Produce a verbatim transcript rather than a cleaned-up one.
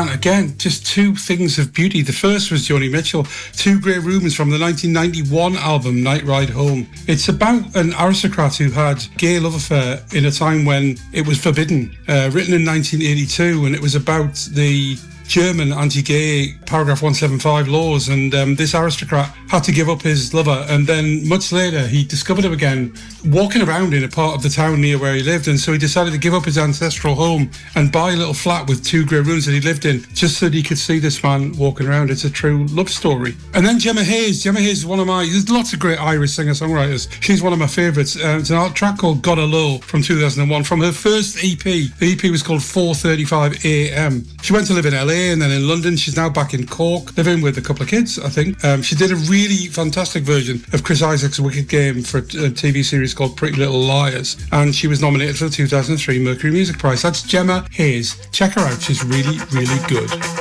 man, again, just two things of beauty. The first was Joni Mitchell, Two Grey Rooms from the nineteen ninety-one album Night Ride Home. It's about an aristocrat who had gay love affair in a time when it was forbidden, uh, written in nineteen eighty-two, and it was about the German anti-gay paragraph one seventy-five laws, and um, this aristocrat had to give up his lover, and then much later he discovered her again walking around in a part of the town near where he lived, and so he decided to give up his ancestral home and buy a little flat with two grey rooms that he lived in just so that he could see this man walking around. It's a true love story. And then Gemma Hayes. Gemma Hayes is one of my, there's lots of great Irish singer-songwriters. She's one of my favourites. Uh, it's an track called Got a Low from two thousand one from her first E P. The E P was called four thirty-five A M. She went to live in L A and then in London. She's now back in Cork, living with a couple of kids, I think. Um, she did a really fantastic version of Chris Isaak's Wicked Game for a T V series called Pretty Little Liars, and she was nominated for the two thousand three Mercury Music Prize. That's Gemma Hayes. Check her out. She's really, really good.